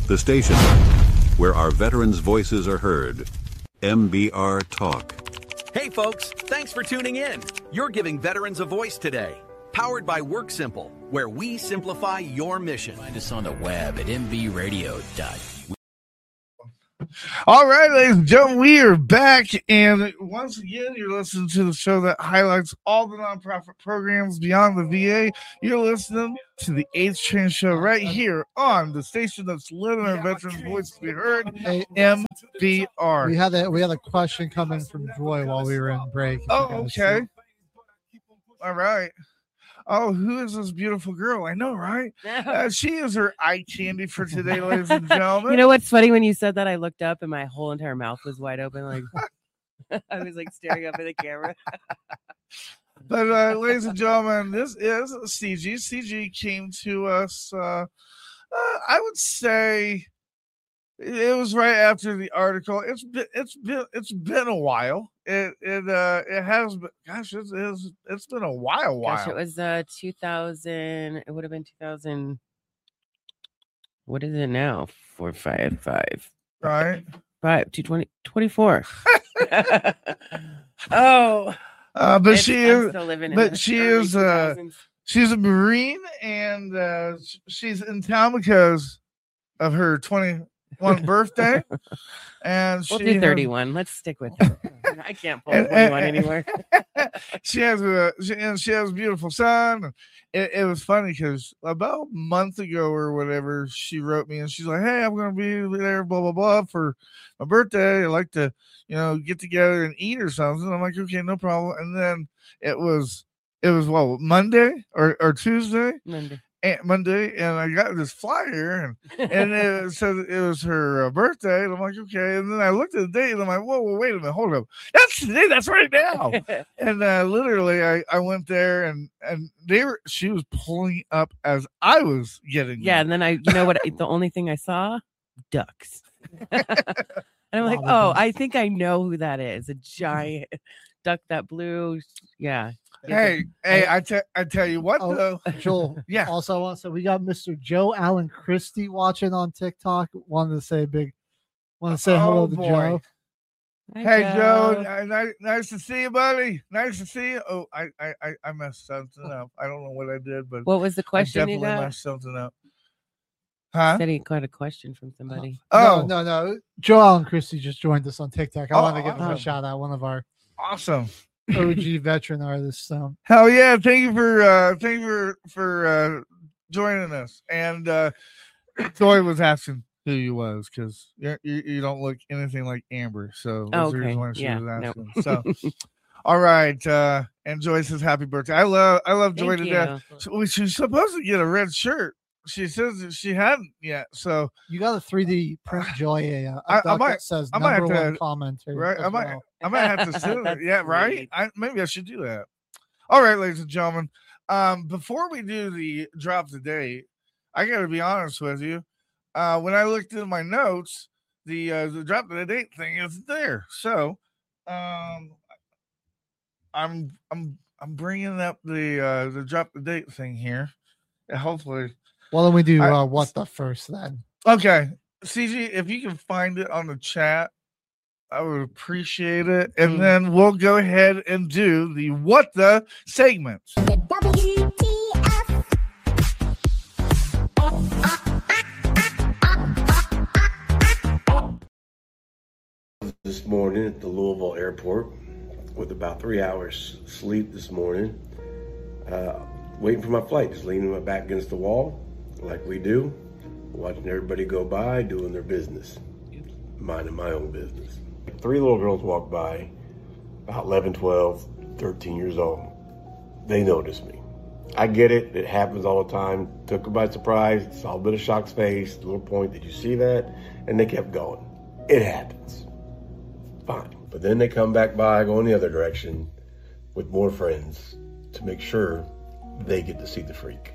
The station where our veterans' voices are heard. MBR Talk. Hey folks, thanks for tuning in. You're giving veterans a voice today. Powered by WorkSimple, where we simplify your mission. Find us on the web at mbradio.com. All right, ladies and gentlemen, we are back, and once again, you're listening to the show that highlights all the nonprofit programs beyond the VA. You're listening to the AIDS Train Show right here on the station that's letting our veterans' voices be heard, MBR. We had a question come in from Joy while we were in break. Oh, okay. All right. Oh, who is this beautiful girl? I know, right? She is her eye candy for today, ladies and gentlemen. You know what's funny? When you said that, I looked up and my whole entire mouth was wide open. Like I was like staring up at the camera. But ladies and gentlemen, this is CG. CG came to us, I would say it was right after the article. It's been a while. It has been, gosh, it's been a while. Gosh, it was 2000. It would have been 2000. What is it now? 455. Right. 220 24. Oh. But she is. Still living but she is. She's a Marine, and she's in town because of her 21 birthday. And we'll do 31. Let's stick with it. I can't pull 21 anymore. She has a beautiful son. It was funny because about a month ago or whatever, she wrote me and she's like, "Hey, I'm gonna be there, blah blah blah, for my birthday. I'd like to, get together and eat or something." I'm like, "Okay, no problem." And then it was Monday or Tuesday. Monday, and I got this flyer, and it said it was her birthday, and I'm like, okay. And then I looked at the date, and I'm like, whoa, wait a minute, hold up, that's today, that's right now. And literally, I went there, and she was pulling up as I was getting there. And then the only thing I saw, ducks, and I'm like, oh, I think I know who that is, a giant duck, that blue, yeah. Hey, I tell you what, though. Joel, yeah. Also, I want to say we got Mr. Joe Allen Christie watching on TikTok. Wanted to say hello to Joe. Hey, Joe, nice to see you, buddy. Nice to see you. Oh, I messed something up. I don't know what I did, but what was the question? I definitely messed something up. Huh? Said he got a question from somebody. Oh, no. Joe Allen Christie just joined us on TikTok. I want to give him a shout out. One of our awesome OG veteran artists. Hell yeah! Thank you for joining us. And Joy was asking who you was because you don't look anything like Amber. So that's the reason why she was asking. Nope. So all right. And Joy says happy birthday. I love Joy to death. She's supposed to get a red shirt. She says that she hadn't yet, so you got a 3D print Joy. I might says I might have to comment. Right, I might have to sue it. Yeah, right. Maybe I should do that. All right, ladies and gentlemen. Before we do the drop the date, I got to be honest with you. When I looked in my notes, the drop the date thing isn't there. So, I'm bringing up the drop the date thing here. Hopefully. Well, then we do what the first then. Okay. CG, if you can find it on the chat, I would appreciate it. And then we'll go ahead and do the what the segments. This morning at the Louisville airport with about 3 hours sleep this morning. Waiting for my flight, just leaning my back against the wall like we do, watching everybody go by, doing their business, minding my own business. 3 little girls walked by, about 11, 12, 13 years old. They noticed me. I get it. It happens all the time. Took them by surprise. Saw a bit of shocked face. Little point, did you see that? And they kept going. It happens. Fine. But then they come back by, go in the other direction with more friends to make sure they get to see the freak.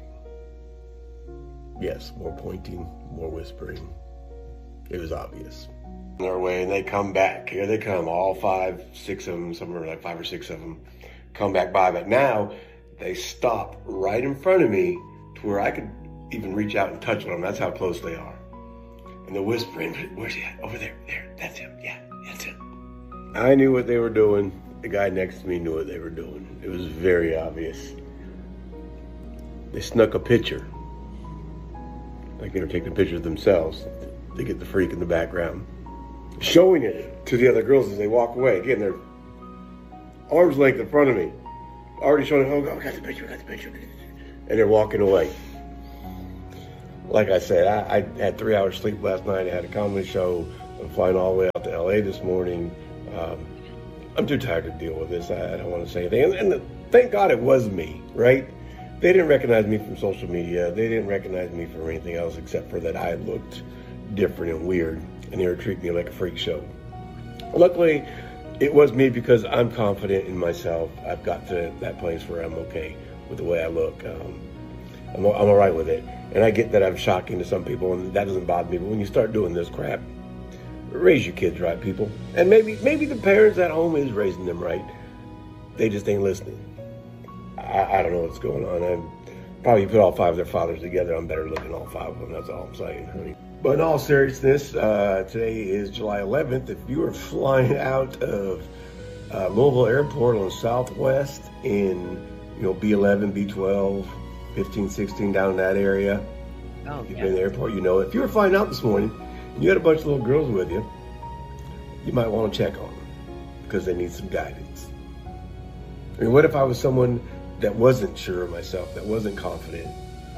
Yes, more pointing, more whispering. It was obvious. On their way, and they come back. Here they come, all 5, 6 of them, somewhere like 5 or 6 of them, come back by. But now they stop right in front of me to where I could even reach out and touch them. That's how close they are. And they're whispering, where's he at? Over there, there, that's him, yeah, that's him. I knew what they were doing. The guy next to me knew what they were doing. It was very obvious. They snuck a picture. Like they were taking a picture of themselves to get the freak in the background. Showing it to the other girls as they walk away. Again, they're arm's length in front of me. Already showing, oh, got the picture. And they're walking away. Like I said, I had 3 hours sleep last night. I had a comedy show. I'm flying all the way out to LA this morning. I'm too tired to deal with this. I don't want to say anything. And thank God it was me, right? They didn't recognize me from social media. They didn't recognize me from anything else except for that I looked different and weird, and they were treating me like a freak show. Luckily, it was me because I'm confident in myself. I've got to that place where I'm okay with the way I look. I'm all right with it. And I get that I'm shocking to some people, and that doesn't bother me. But when you start doing this crap, raise your kids right, people. And maybe the parents at home is raising them right. They just ain't listening. I don't know what's going on. I'm probably put all 5 of their fathers together. I'm better looking all 5 of them. That's all I'm saying. But in all seriousness, today is July 11th. If you are flying out of Louisville Airport on Southwest in B11, B12, 15, 16 down in that area, you've been in the airport, you know. If you were flying out this morning and you had a bunch of little girls with you, you might want to check on them because they need some guidance. I mean, what if I was someone that wasn't sure of myself, that wasn't confident?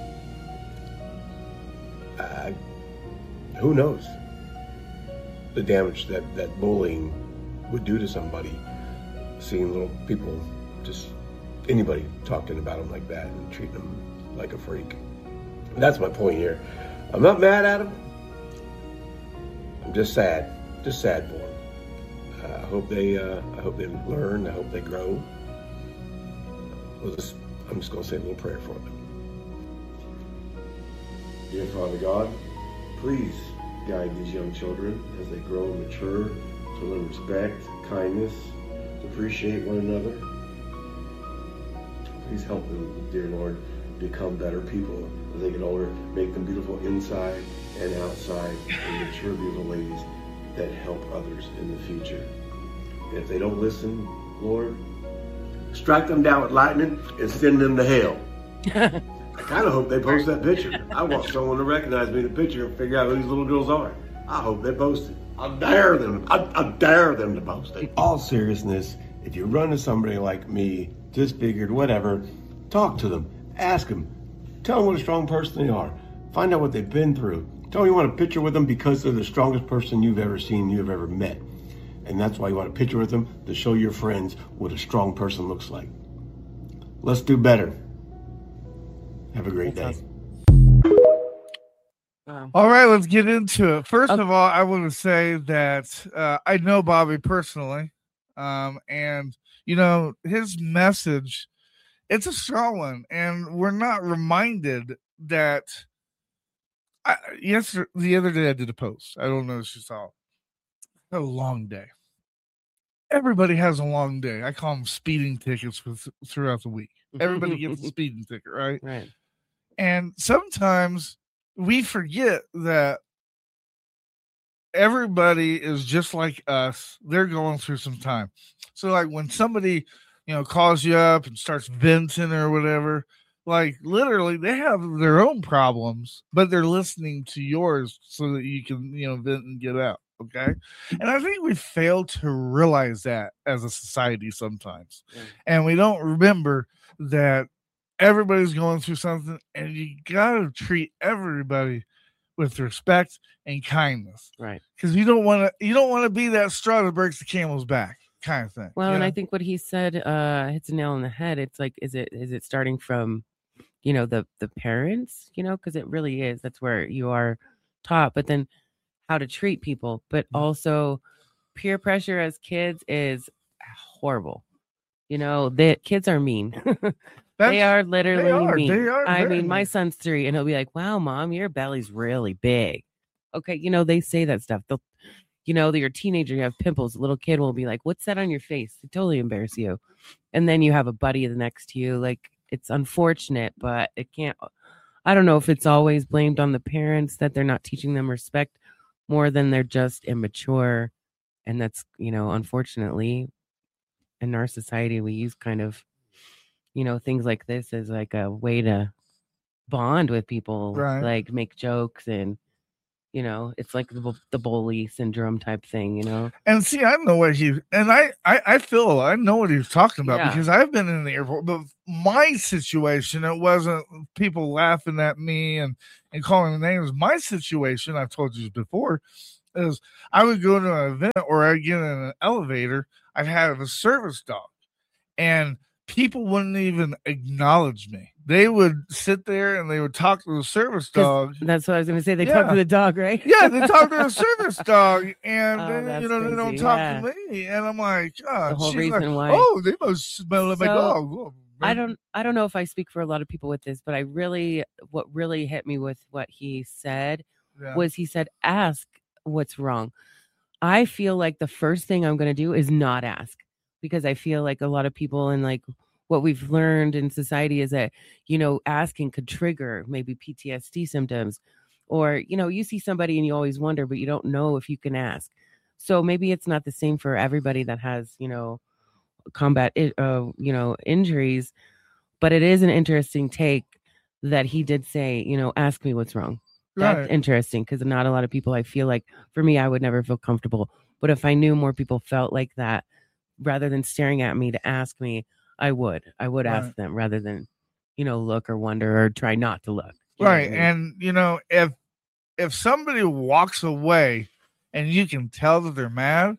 Who knows the damage that bullying would do to somebody, seeing little people, just anybody talking about them like that and treating them like a freak. And that's my point here. I'm not mad at them. I'm just sad for them. I hope they learn. I hope they grow. I'm just going to say a little prayer for them. Dear Father God, please guide these young children as they grow and mature to learn respect, kindness, to appreciate one another. Please help them, dear Lord, become better people as they get older. Make them beautiful inside and outside, and mature, beautiful ladies that help others in the future. And if they don't listen, Lord, strike them down with lightning and send them to hell. I kind of hope they post that picture. I want someone to recognize me in the picture and figure out who these little girls are. I hope they post it. I dare them to post it. In all seriousness, if you run to somebody like me, disfigured, whatever, talk to them. Ask them. Tell them what a strong person they are. Find out what they've been through. Tell them you want a picture with them because they're the strongest person you've ever seen, you've ever met. And that's why you want a picture with them, to show your friends what a strong person looks like. Let's do better. Have a great day. Wow. All right, let's get into it. First of all, I want to say that I know Bobby personally. And, his message, it's a strong one. And we're not reminded that the other day I did a post. I don't know if you saw it. I had a long day. Everybody has a long day. I call them speeding tickets throughout the week. Everybody gets a speeding ticket, right? Right. And sometimes we forget that everybody is just like us. They're going through some time. So like when somebody, calls you up and starts venting or whatever, like literally they have their own problems, but they're listening to yours so that you can, vent and get out. Okay. And I think we fail to realize that as a society sometimes. Yeah. And we don't remember that everybody's going through something and you got to treat everybody with respect and kindness. Right. Because you don't want to be that straw that breaks the camel's back kind of thing. Well, and I think what he said hits a nail on the head. It's like, is it starting from, the parents, because it really is. That's where you are taught. But then how to treat people, but also peer pressure as kids is horrible. The kids are mean. They are literally mean. I mean, my son's 3 and he'll be like, wow, Mom, your belly's really big. Okay. They say that stuff. They'll, you're a teenager, you have pimples. A little kid will be like, what's that on your face? They totally embarrass you. And then you have a buddy next to you. Like, it's unfortunate, but it can't, I don't know if it's always blamed on the parents that they're not teaching them respect, more than they're just immature. And that's, unfortunately, in our society, we use kind of, things like this as like a way to bond with people, Right. like make jokes and, it's like the bully syndrome type thing, And see, I know what I feel I know what he was talking about Yeah. because I've been in the airport, but my situation, it wasn't people laughing at me and calling me names. My situation, I've told you before, is I would go to an event or I'd get in an elevator. I'd have a service dog and people wouldn't even acknowledge me. They would sit there and they would talk to the service 'Cause dog. That's what I was going to say. They Yeah. talk to the dog, right? Yeah, they talk to the service dog, and Oh, then, that's they don't crazy, talk yeah. to me. And I'm like, God, The whole she's like, reason why. oh, they must smell like my So, dog. Oh, I man. don't know if I speak for a lot of people with this, but what really hit me with what he said Yeah. was he said, ask what's wrong. I feel like the first thing I'm going to do is not ask, because I feel like a lot of people and like what we've learned in society is that, asking could trigger maybe PTSD symptoms, or, you see somebody and you always wonder, but you don't know if you can ask. So maybe it's not the same for everybody that has, combat, injuries, but it is an interesting take that he did say, ask me what's wrong. That's Right. interesting, because not a lot of people, I feel like, for me, I would never feel comfortable. But if I knew more people felt like that, rather than staring at me to ask me, I would Right. ask them rather than, look or wonder or try not to look. You know what I Right. mean? And, if somebody walks away and you can tell that they're mad,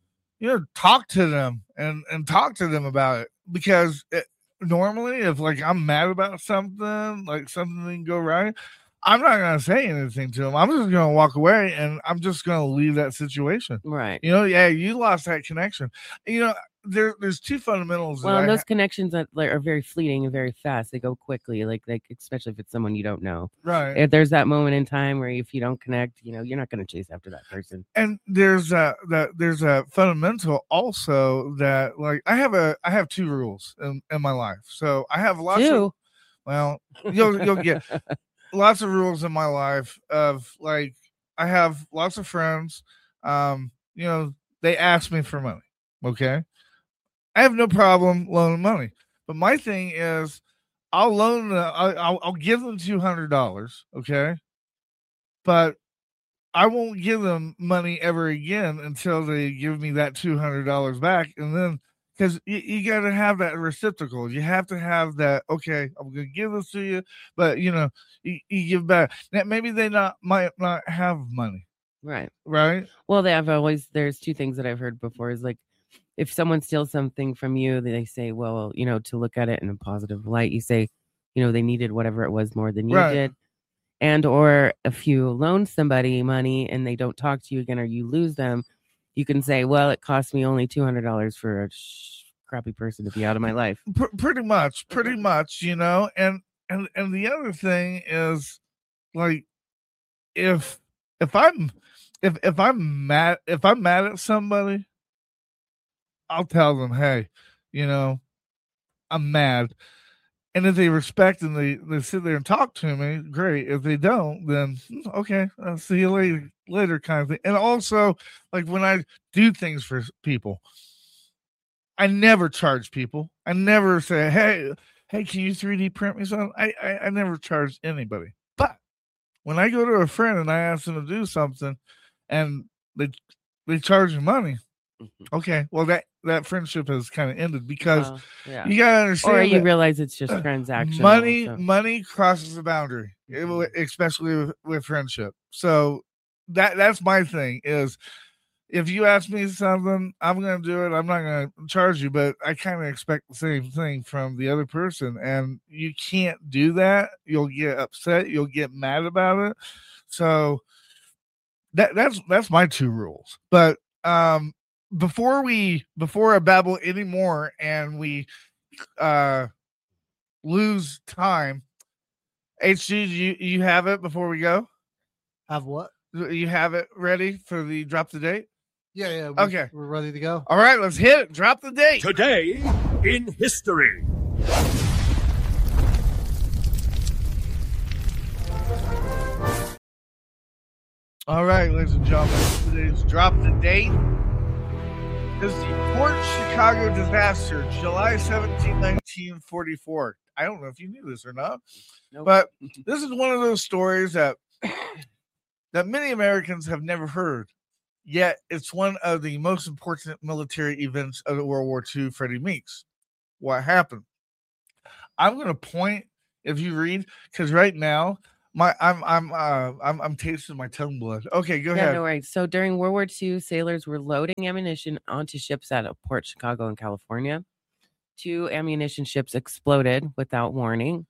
talk to them and talk to them about it, because normally if like I'm mad about something, like something didn't go right, I'm not going to say anything to them. I'm just going to walk away and I'm just going to leave that situation. Right. Yeah, you lost that connection. There's two fundamentals. Well, that and I those connections that are very fleeting and very fast. They go quickly, like especially if it's someone you don't know. right. If there's that moment in time where if you don't connect, you're not going to chase after that person. And there's a fundamental also that, like, I have two rules in my life. So I have lots of, Two. well, you'll get lots of rules in my life of, like, I have lots of friends. They ask me for money. Okay. I have no problem loaning money, but my thing is I'll loan I'll give them $200. Okay. But I won't give them money ever again until they give me that $200 back. And then, because you got to have that reciprocal. You have to have that, okay, I'm going to give this to you, but, you give back. Now, maybe they might not have money, Right. right? Well, there's two things that I've heard before is like, if someone steals something from you, they say, well, to look at it in a positive light, you say, they needed whatever it was more than you Right. did. And, or if you loan somebody money and they don't talk to you again, or you lose them, you can say, well, it cost me only $200 for a crappy person to be out of my life. Pretty much, and the other thing is, like, if I'm mad at somebody, I'll tell them, hey, I'm mad. And if they respect and they sit there and talk to me, great. If they don't, then okay, I'll see you later kind of thing. And also, like, when I do things for people, I never charge people. I never say, hey, can you 3D print me something? I never charge anybody. But when I go to a friend and I ask them to do something and they charge me money, okay, well, that friendship has kind of ended, because Yeah. you gotta understand, Or you that realize it's just transactional. money crosses the boundary, especially with friendship. So that's my thing is, if you ask me something, I'm gonna do it. I'm not gonna charge you, but I kind of expect the same thing from the other person, and you can't do that. You'll get upset. You'll get mad about it. So that's my two rules. But before I babble anymore and we lose time, HG, you have it before we go? Have what? You have it ready for the drop the date? Yeah. Okay. We're ready to go. All right, let's hit it. Drop the date. Today in history. All right, ladies and gentlemen, today's drop the date is the Port Chicago disaster, July 17, 1944. I don't know if you knew this or not, Nope. but this is one of those stories that many Americans have never heard. Yet it's one of the most important military events of World War II. Freddie Meeks. What happened? I'm going to point if you read, because right now I'm tasting my tongue blood. Okay, go ahead. No worries. So during World War II, sailors were loading ammunition onto ships at Port Chicago in California. 2 ammunition ships exploded without warning.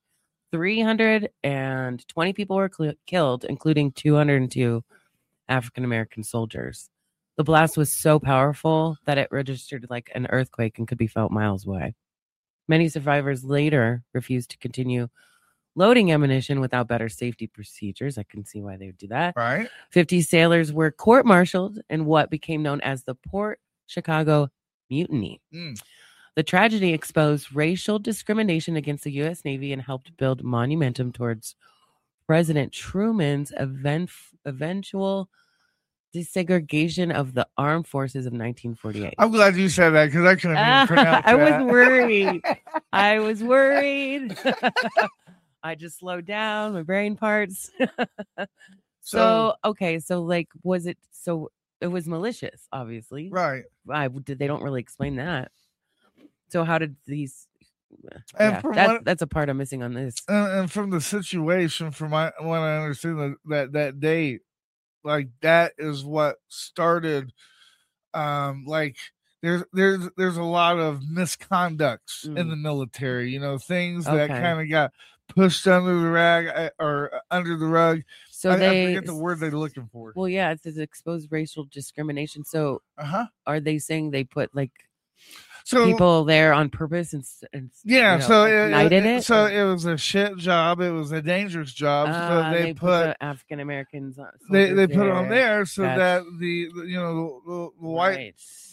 320 people were killed, including 202 African-American soldiers. The blast was so powerful that it registered like an earthquake and could be felt miles away. Many survivors later refused to continue loading ammunition without better safety procedures. I can see why they would do that. Right. 50 sailors were court-martialed in what became known as the Port Chicago Mutiny. The tragedy exposed racial discrimination against the U.S. Navy and helped build momentum towards President Truman's eventual desegregation of the armed forces of 1948. I'm glad you said that because I couldn't even pronounce that. I was worried. I just slowed down my brain parts. So like, was it? So it was malicious, obviously, right? They don't really explain that. So how did these? And that's a part I'm missing on this. And from the situation, from what I understand, that day, like that is what started. Like there's a lot of misconducts in the military. You know, things that kind of got pushed under the rag or under the rug. So I forget the word they're looking for. Well, yeah, it says exposed racial discrimination. So are they saying they put like people there on purpose and so it was a shit job, it was a dangerous job, so they put African Americans they put it on there so that the white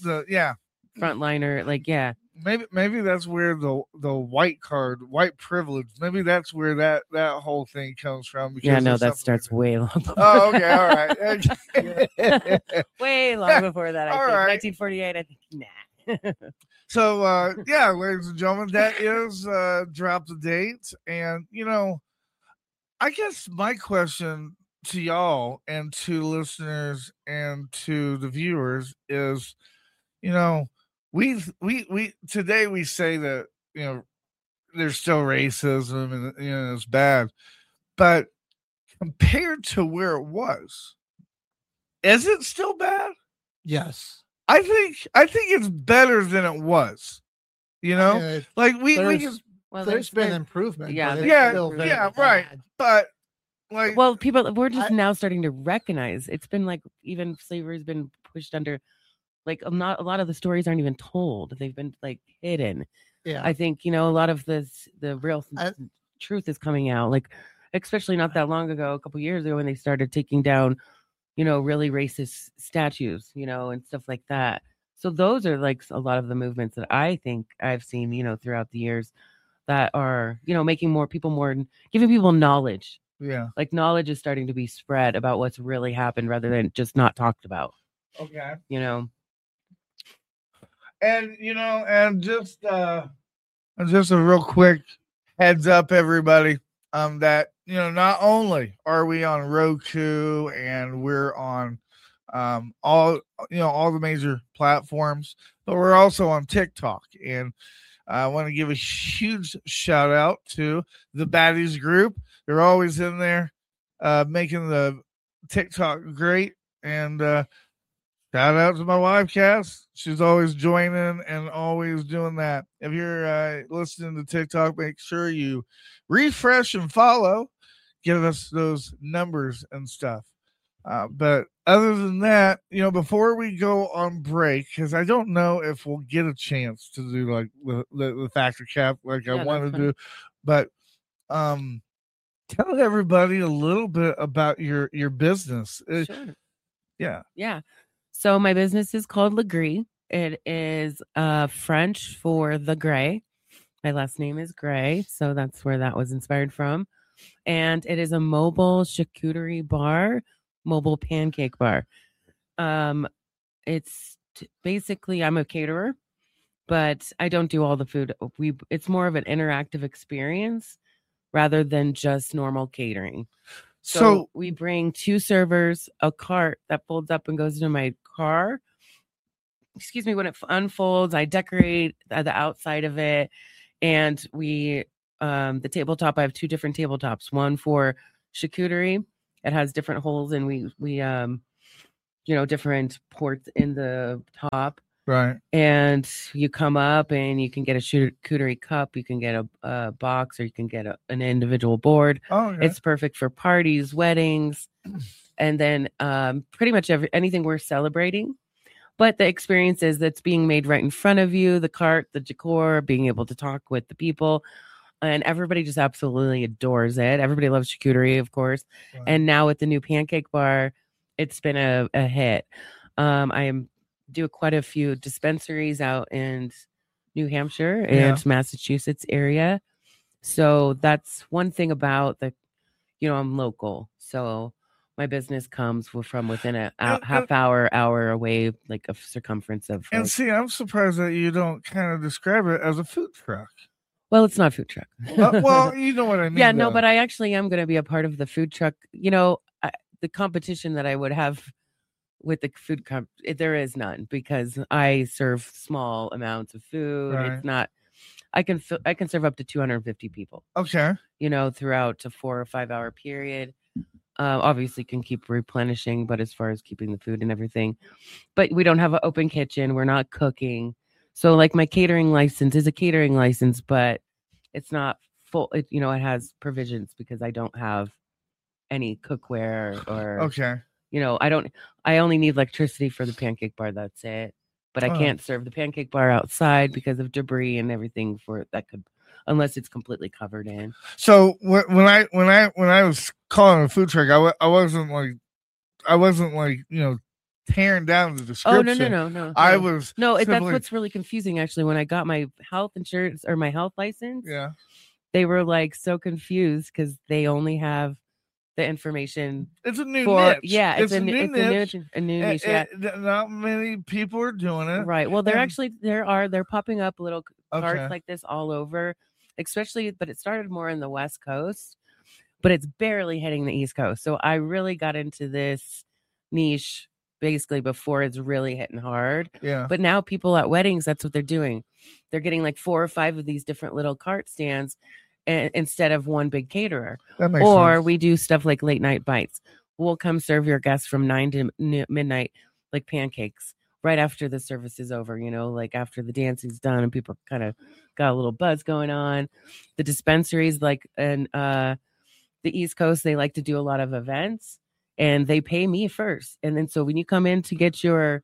frontliner maybe that's where the white privilege, maybe that's where that whole thing comes from, because that starts way long before. Oh, okay, all right. Way long before that. I think right. 1948, I think. Nah. So, ladies and gentlemen, that is drop the date. And, I guess my question to y'all and to listeners and to the viewers is, we today we say that, there's still racism and, it's bad. But compared to where it was, is it still bad? Yes. I think it's better than it was. Like there's been improvement. Yeah, right. But we're just now starting to recognize it's been like even slavery's been pushed under, like a lot of the stories aren't even told. They've been like hidden. Yeah, I think a lot of the real truth is coming out. Like especially not that long ago, a couple years ago, when they started taking down really racist statues, and stuff like that. So those are like a lot of the movements that I think I've seen, throughout the years that are, making giving people knowledge. Yeah. Like knowledge is starting to be spread about what's really happened rather than just not talked about. Okay. And, and just a real quick heads up, everybody, that, not only are we on Roku and we're on all the major platforms, but we're also on TikTok. And I want to give a huge shout out to the Baddies group. They're always in there making the TikTok great. And shout out to my wife, Cass. She's always joining and always doing that. If you're listening to TikTok, make sure you refresh and follow. Give us those numbers and stuff. But other than that, before we go on break, because I don't know if we'll get a chance to do like the factor cap like I want to do, but tell everybody a little bit about your business. Sure. Yeah. So my business is called Le Gris. It is French for the gray. My last name is Gray, so that's where that was inspired from. And it is a mobile charcuterie bar mobile pancake bar. It's basically, I'm a caterer, but I don't do all the food. It's more of an interactive experience rather than just normal catering. So we bring 2 servers, a cart that folds up and goes into my car. Excuse me, when it unfolds, I decorate the outside of it. And we, the tabletop, I have 2 different tabletops, one for charcuterie. It has different holes and we different ports in the top. Right. And you come up and you can get a charcuterie cup, you can get a box, or you can get an individual board. Oh, okay. It's perfect for parties, weddings, and then pretty much anything we're celebrating. But the experiences that's being made right in front of you, the cart, the decor, being able to talk with the people, and everybody just absolutely adores it. Everybody loves charcuterie, of course. Wow. And now with the new pancake bar, it's been a hit. I do quite a few dispensaries out in New Hampshire and Massachusetts area. So that's one thing about I'm local. So my business comes from within a half hour away, like a circumference of. And see, I'm surprised that you don't kind of describe it as a food truck. Well, it's not a food truck. Well, you know what I mean. Yeah, no, but I actually am going to be a part of the food truck. The competition that I would have with the food there is none, because I serve small amounts of food. Right. It's not. I can serve up to 250 people. Okay. Throughout a 4 or 5 hour period. Obviously can keep replenishing, but as far as keeping the food and everything, but we don't have an open kitchen. We're not cooking. So like my catering license is a catering license, but it's not full. It has provisions because I don't have any cookware or, okay. I only need electricity for the pancake bar. That's it. But I can't serve the pancake bar outside because of debris and everything unless it's completely covered in. So when I was calling a food truck, I wasn't like tearing down the description. Oh no. I was that's what's really confusing actually. When I got my health insurance or my health license, they were like so confused because they only have the information. It's a new niche. Yeah, it's a new niche. Yeah. Not many people are doing it. Right. Well, they're popping up little carts like this all over. But it started more in the West Coast, but it's barely hitting the East Coast. So I really got into this niche basically before it's really hitting hard. Yeah. But now people at weddings, that's what they're doing. They're getting like 4 or 5 of these different little cart stands instead of one big caterer. That makes sense. We do stuff like late night bites. We'll come serve your guests from 9 to midnight, like pancakes. Right after the service is over, like after the dancing's done and people kind of got a little buzz going on. The dispensaries, like in the East Coast, they like to do a lot of events and they pay me first. And then so when you come in to get your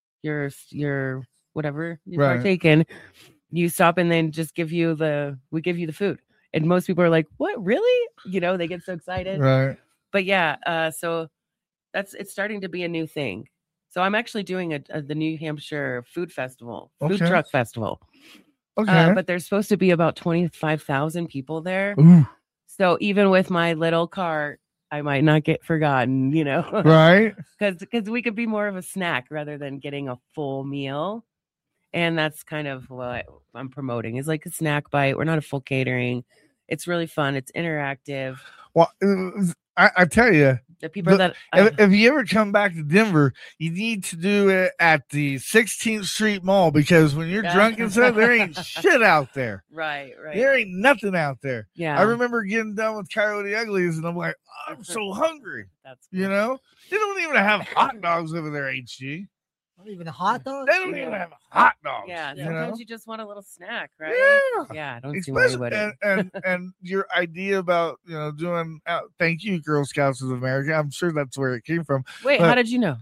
whatever you're partaking, you stop and then just we give you the food. And most people are like, what, really? They get so excited. Right. But yeah, so it's starting to be a new thing. So I'm actually doing the New Hampshire Food Festival, Food Truck Festival. Okay. But there's supposed to be about 25,000 people there. Ooh. So even with my little cart, I might not get forgotten, Right. Because we could be more of a snack rather than getting a full meal. And that's kind of what I'm promoting. It's like a snack bite. We're not a full catering. It's really fun. It's interactive. Well, I tell you, the people if you ever come back to Denver, you need to do it at the 16th Street Mall, because when you're drunk and stuff, there ain't shit out there. Right. There ain't nothing out there. Yeah. I remember getting done with Coyote Uglies, and I'm like, I'm so hungry. That's cool. They don't even have hot dogs over there, HG. Not even a hot dog? They don't even have hot dogs. Yeah, sometimes you just want a little snack, right? Yeah, I don't see why you wouldn't. And your idea about doing thank you, Girl Scouts of America. I'm sure that's where it came from. Wait, how did you know?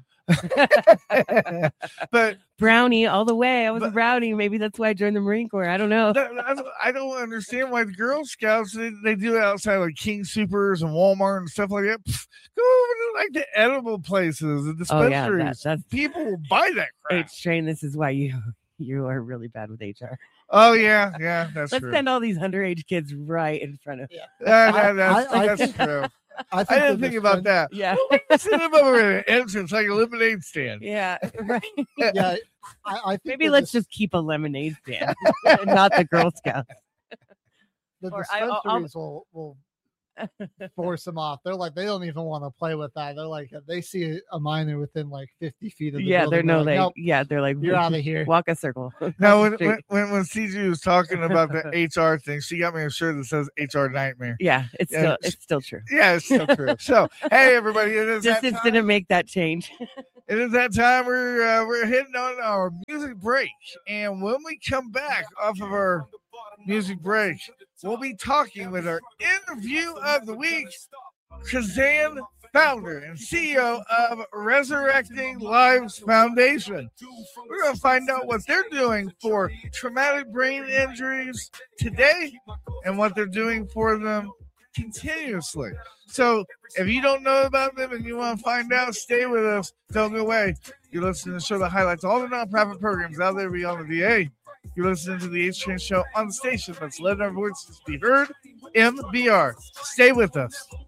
But brownie all the way. I was a brownie. Maybe that's why I joined the Marine Corps. I don't know. I don't understand why the Girl Scouts they do it outside like King Supers and Walmart and stuff like that. Go over to like the edible places, the dispensaries. That's people will buy that crap. H-Train, this is why you are really bad with HR. Oh yeah, that's Let's true. send all these underage kids right in front of. That's true. I didn't think about that. Yeah. Set them over at an entrance like a lemonade stand. Yeah. Right. Yeah, I think Maybe let's just keep a lemonade stand, not the Girl Scouts. the or I'll- dispensaries will force them off. They're like, they don't even want to play with that. They're like, if they see a minor within like 50 feet of the Yeah, building, they're nope, they're like, you're out of here. Walk a circle. Now, Across the when street. CG was talking about the HR thing, she got me a shirt that says HR Nightmare. Yeah, it's Yeah, still true. Yeah, it's still true. So, hey, everybody, it is that Distance time. didn't make that change. It is that time. We're hitting on our music break, and when we come back off of our music break, we'll be talking with our interview of the week, Kazan, founder and CEO of Resurrecting Lives Foundation. We're going to find out what they're doing for traumatic brain injuries today and what they're doing for them continuously. So if you don't know about them and you want to find out, stay with us. Don't go away. You're listening to the show that highlights all the nonprofit programs out there beyond the VA. You're listening to the H-Train Show on the station that's letting our voices be heard, MBR. Stay with us.